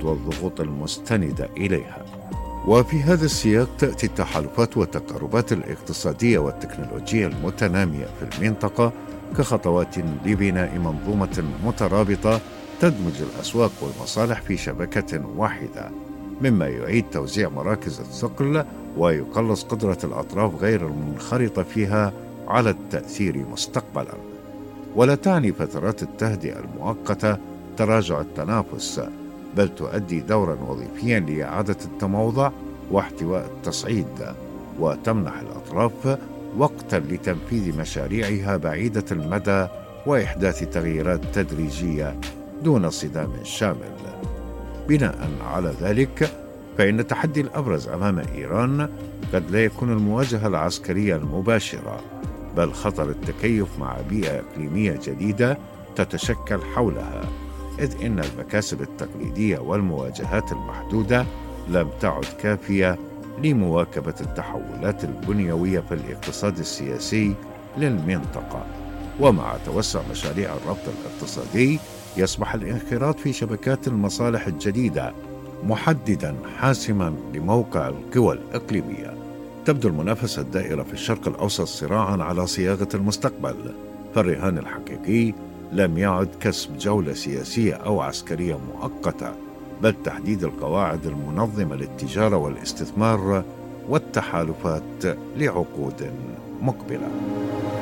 والضغوط المستندة إليها. وفي هذا السياق تأتي التحالفات والتقاربات الاقتصادية والتكنولوجية المتنامية في المنطقة كخطوات لبناء منظومة مترابطة تدمج الأسواق والمصالح في شبكة واحدة، مما يعيد توزيع مراكز الثقل ويقلص قدرة الأطراف غير المنخرطة فيها على التأثير مستقبلاً. ولا تعني فترات التهدئة المؤقتة تراجع التنافس، بل تؤدي دورا وظيفيا لإعادة التموضع واحتواء التصعيد، وتمنح الأطراف وقتا لتنفيذ مشاريعها بعيدة المدى وإحداث تغييرات تدريجية دون صدام شامل. بناء على ذلك، فإن التحدي الأبرز أمام إيران قد لا يكون المواجهة العسكرية المباشرة، بل خطر التكيف مع بيئة إقليمية جديدة تتشكل حولها، إذ إن المكاسب التقليدية والمواجهات المحدودة لم تعد كافية لمواكبة التحولات البنيوية في الاقتصاد السياسي للمنطقة. ومع توسع مشاريع الربط الاقتصادي، يصبح الانخراط في شبكات المصالح الجديدة محدداً حاسماً لموقع القوى الإقليمية. تبدو المنافسة الدائرة في الشرق الأوسط صراعاً على صياغة المستقبل، فالرهان الحقيقي لم يعد كسب جولة سياسية أو عسكرية مؤقتة، بل تحديد القواعد المنظمة للتجارة والاستثمار والتحالفات لعقود مقبلة.